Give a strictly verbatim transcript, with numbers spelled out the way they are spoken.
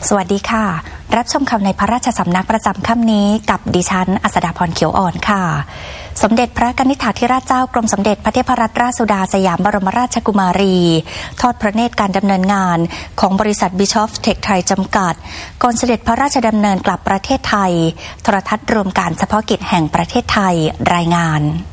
สวัสดีค่ะรับชมข่าวในพระราชสำนักประจำค่ำนี้กับดิฉันอัสดาพรเขียวอ่อนค่ะสมเด็จพระกนิษฐาธิราชเจ้ากรมสมเด็จพระเทพรัตนราชสุดาสยามบรมราชกุมารีทอดพระเนตรการดำเนินงานของบริษัทบิชอฟเทคไทยจำกัดก่อนเสด็จพระราชดำเนินกลับประเทศไทยโทรทัศน์รวมการเฉพาะกิจแห่งประเทศไทยรายงาน